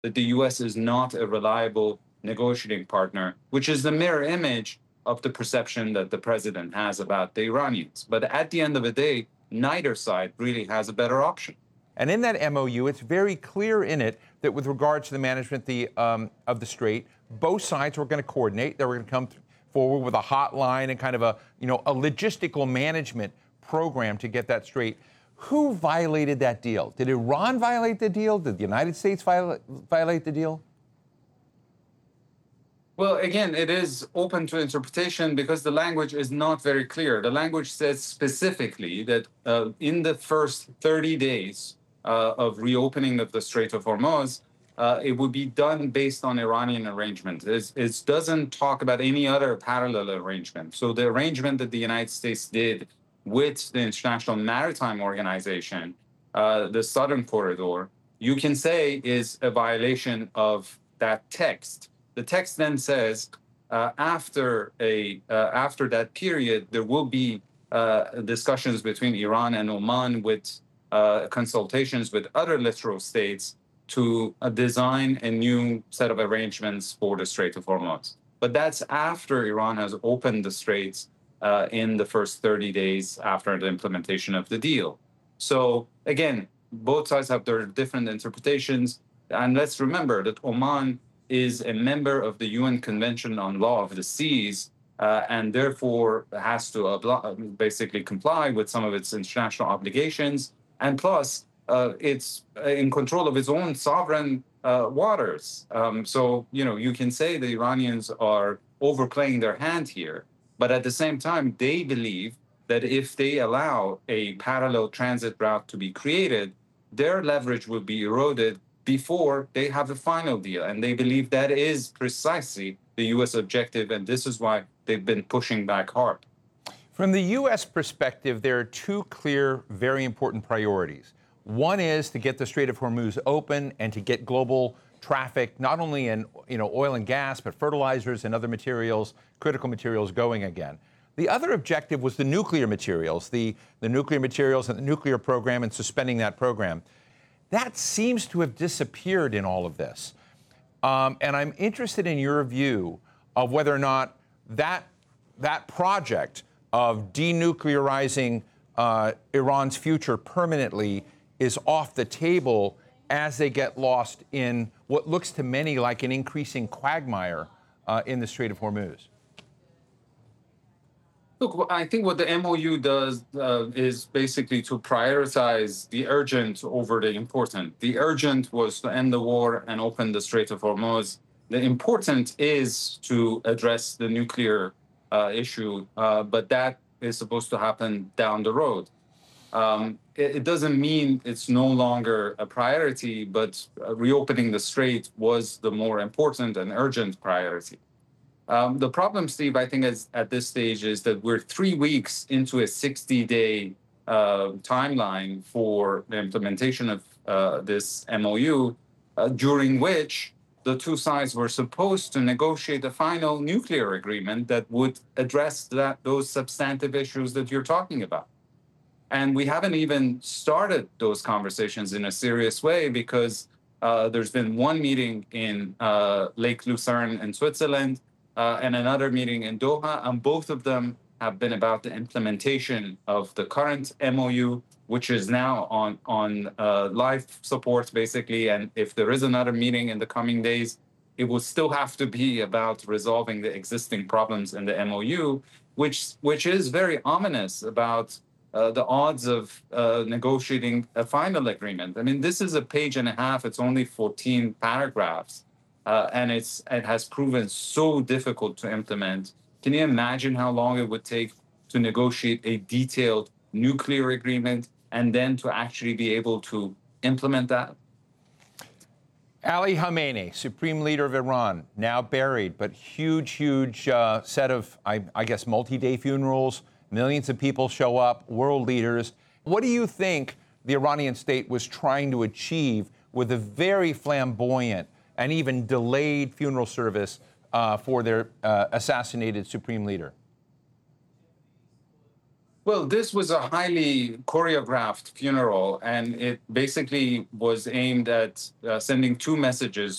that the US is not a reliable negotiating partner, which is the mirror image of the perception that the president has about the Iranians. But at the end of the day, neither side really has a better option. And in that MOU, it's very clear in it that with regard to the management of the strait, both sides were going to coordinate. They were going to come forward with a hotline and kind of a logistical management program to get that straight. Who violated that deal? Did Iran violate the deal? Did the United States violate the deal? Well, again, it is open to interpretation because the language is not very clear. The language says specifically that in the first 30 days of reopening of the Strait of Hormuz, it would be done based on Iranian arrangement. It doesn't talk about any other parallel arrangement. So the arrangement that the United States did with the International Maritime Organization, the Southern Corridor, you can say is a violation of that text. The text then says after that period, there will be discussions between Iran and Oman with consultations with other littoral states to design a new set of arrangements for the Strait of Hormuz. But that's after Iran has opened the straits in the first 30 days after the implementation of the deal. So again, both sides have their different interpretations. And let's remember that Oman is a member of the UN Convention on Law of the Seas, and therefore has to basically comply with some of its international obligations. And plus, it's in control of its own sovereign waters. So, you can say the Iranians are overplaying their hand here. But at the same time, they believe that if they allow a parallel transit route to be created, their leverage will be eroded before they have the final deal. And they believe that is precisely the U.S. objective, and this is why they've been pushing back hard. From the U.S. perspective, there are two clear, very important priorities. One is to get the Strait of Hormuz open and to get global traffic, not only in oil and gas, but fertilizers and other materials, critical materials going again. The other objective was the nuclear materials, the nuclear materials and the nuclear program and suspending that program. That seems to have disappeared in all of this. And I'm interested in your view of whether or not that project of denuclearizing Iran's future permanently is off the table as they get lost in what looks to many like an increasing quagmire in the Strait of Hormuz. Look, I think what the MOU does is basically to prioritize the urgent over the important. The urgent was to end the war and open the Strait of Hormuz. The important is to address the nuclear issue, but that is supposed to happen down the road. It doesn't mean it's no longer a priority, but reopening the strait was the more important and urgent priority. The problem, Steve, I think is at this stage is that we're 3 weeks into a 60-day timeline for the implementation of this MOU, during which the two sides were supposed to negotiate a final nuclear agreement that would address those substantive issues that you're talking about. And we haven't even started those conversations in a serious way because there's been one meeting in Lake Lucerne in Switzerland and another meeting in Doha, and both of them have been about the implementation of the current MOU, which is now on life support, basically. And if there is another meeting in the coming days, it will still have to be about resolving the existing problems in the MOU, which is very ominous about the odds of negotiating a final agreement. I mean, this is a page and a half. It's only 14 paragraphs. And it has proven so difficult to implement. Can you imagine how long it would take to negotiate a detailed nuclear agreement and then to actually be able to implement that? Ali Khamenei, Supreme Leader of Iran, now buried, but huge set of, I guess, multi-day funerals. Millions of people show up, world leaders. What do you think the Iranian state was trying to achieve with a very flamboyant and even delayed funeral service for their assassinated supreme leader? Well, this was a highly choreographed funeral, and it basically was aimed at sending two messages